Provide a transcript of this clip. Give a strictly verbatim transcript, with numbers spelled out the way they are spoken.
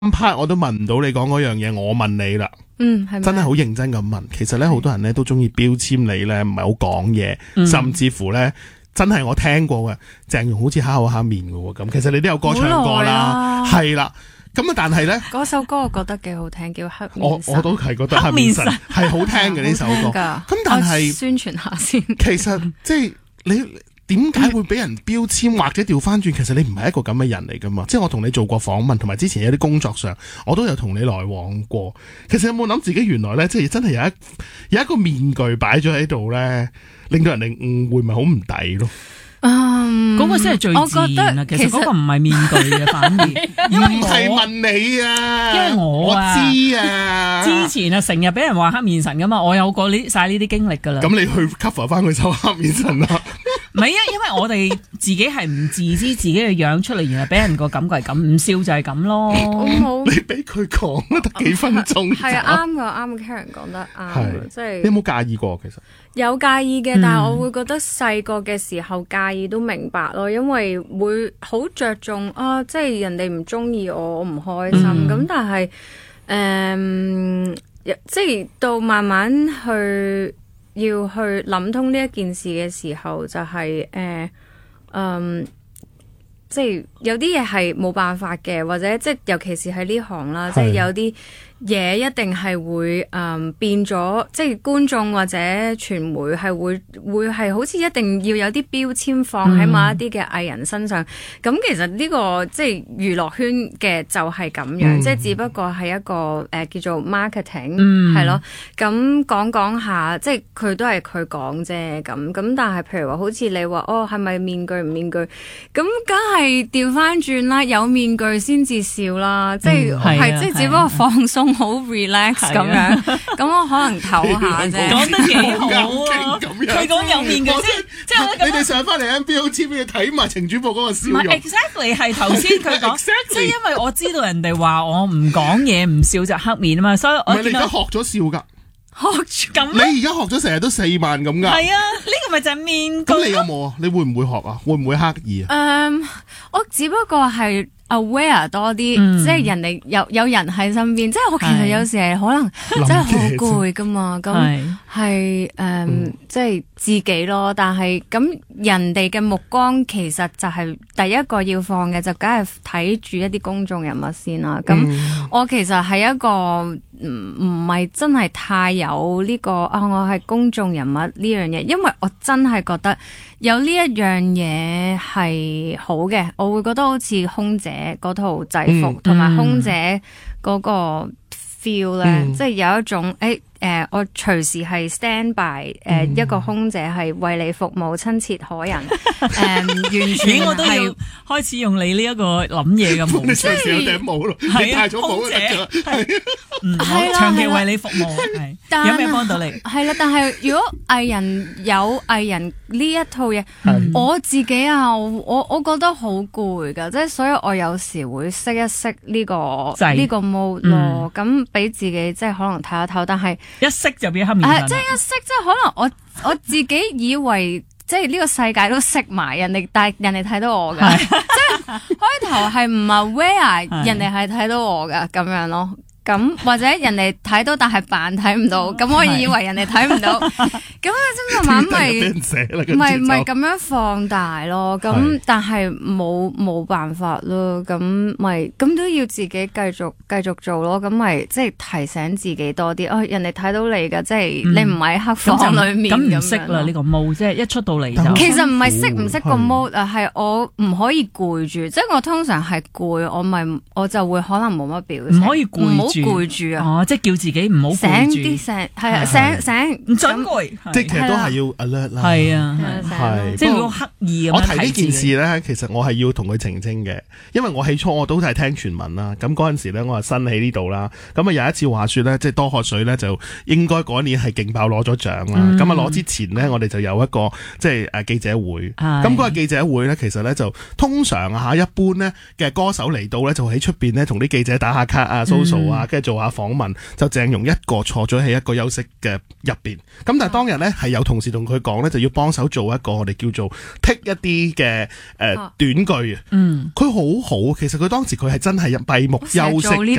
part 我都問唔到你講嗰樣嘢，我問你啦。 嗯，係咪真係好認真咁問。其實咧，好多人咧都中意標籤你咧，唔係好講嘢， 嗯甚至乎咧，真係我聽過嘅，鄭融好似黑口黑面嘅喎。咁其實你都有歌唱過啦，係啦。咁啊，但係咧， 嗰首歌我覺得幾好聽，叫黑我面神。 我都係覺得黑面神係好聽嘅呢首歌。咁但係宣傳下先。 其實即係你。點解會俾人標籤或者調翻轉？其實你唔係一個咁嘅人嚟噶嘛？即係我同你做過訪問，同埋之前有啲工作上，我都有同你來往過。其實有冇諗自己原來咧，即係真係有一有一個面具擺咗喺度咧，令到人哋誤會，咪好唔抵咯？ 嗯，嗰個先係最自然啊！其實嗰個唔係面具嘅，反而因為唔係問你啊， 因為我啊， 我知啊， 之前啊成日俾人話黑面神噶嘛，我有過呢晒呢啲經歷噶啦。 咁你去 cover 翻佢首黑面神啦。 唔係啊，因為我哋自己係唔自知自己嘅樣出嚟，原來俾人個感覺係咁，唔笑就係咁咯。 你俾佢講都得幾分鐘。 係啊，啱噶，啱 Karen 講得啱，即係。 你有冇介意過？其實有介意嘅，但係我會覺得細個嘅時候介意都明白咯，因為會好着重啊，即係人哋唔中意我，我唔開心。咁、嗯、但係誒、嗯，即係到慢慢去。要去諗通呢一件事嘅時候，就係、是、誒、呃，嗯，即係有啲嘢係冇辦法嘅，或者即係尤其是喺呢行啦，即係有啲嘢一定係會誒、嗯、變咗，即係觀眾或者傳媒係會會係好似一定要有啲標籤放喺某一啲嘅藝人身上。咁、嗯、其實呢、這個即係娛樂圈嘅就係咁樣，嗯、即係只不過係一個誒、呃、叫做 marketing 係、嗯、咯。咁講講下，即係佢都係佢講啫。咁咁但係譬如話好似你話哦，係咪面具唔面具？咁梗係調翻轉啦，有面具先至笑啦。即係係、嗯、即係只不過放鬆。好 relax 咁樣，咁我可能唞下啫。 講得幾好啊！佢講有面具先，即係你哋上翻嚟 N B O T V 睇埋程主播嗰個笑容。 唔係 exactly 係頭先佢講，即係因為我知道人哋話我唔講嘢唔笑就黑面啊嘛，所以我唔係你而家學咗笑㗎。 學咁， 你而家學咗成日都四萬咁噶？ 係啊，呢個咪就係面具。 咁你有冇啊？你會唔會學啊？會唔會刻意啊？ 嗯，我只不過係 aware 多啲，嗯、即係人哋有有人喺身邊，即係我其實有時係可能真係好攰噶嘛，咁係誒，即係自己咯。但係咁人哋嘅目光其實就係第一個要放嘅，就梗係睇住一啲公眾人物先啦。咁、嗯、我其實係一個。唔唔係真係太有呢、這個啊！我係公眾人物呢樣嘢，因為我真係覺得有呢一樣嘢係好嘅，我會覺得好似空姐嗰套制服同埋、嗯、空姐嗰個 feel 咧、嗯，即係有一種誒。欸誒、呃，我隨時係 stand by 誒、呃嗯、一個空姐係為你服務，親切可人。誒、呃，完全我都要開始用你呢一個諗嘢嘅模式。 你上次有頂帽咯，你戴咗帽就得㗎。係， 嗯，我長期為你服務，係。有咩幫到你？ 係啦，但係如果藝人有藝人呢一套嘢，我自己啊，我我覺得好攰㗎，即係所以我有時會熄一熄呢、這個呢、這個 mode 咯，咁、嗯、俾自己即係可能唞一唞，但係。 一熄就變黑面神、啊、 即係一熄，即係可能我我自己以為，即係呢個世界都熄埋人哋，但係人哋睇到我噶，即係開頭係唔係 aware 人哋係睇到我噶咁樣咯。咁或者人哋睇到，但係扮睇唔到，咁我以為人哋睇唔到，咁啊真慢慢咪咪咪咁樣放大咯。咁但係冇冇辦法咯。咁咪咁都要自己繼續繼續做咯。咁咪即係提醒自己多啲。哦，人哋睇到你噶，即係你唔喺黑房裏面咁唔識啦呢個 mode，即係一出到嚟就。 其實唔係識唔識個 mode 啊，係我唔可以攰住。即係我通常係攰，我咪我就會可能冇乜表情。 唔可以攰住。 攰住啊！ 哦，即係叫自己唔好醒啲醒，係啊，醒醒唔准攰， 即係其實都係要 alert 啦。 係啊， 係即係要刻意咁樣睇。 我提呢件事咧，其實我係要同佢澄清嘅，因為我起初我都係聽傳聞啦。咁嗰陣時咧，我係新喺呢度啦。咁啊有一次話說咧，即係多喝水咧，就應該嗰年係勁爆攞咗獎啦。咁啊攞之前咧，我哋就有一個即係誒記者會。咁嗰個記者會咧，其實咧就通常啊一般咧嘅歌手嚟到咧，就喺出邊咧同啲記者打下卡啊、social 啊，跟住做下訪問，就鄭融一個坐咗喺一個休息嘅入邊。咁但係當日咧係有同事同佢講咧，就要幫手做一個我哋叫做剔一啲嘅誒短句啊。嗯，佢好好，其實佢當時佢係真係閉目休息㗎。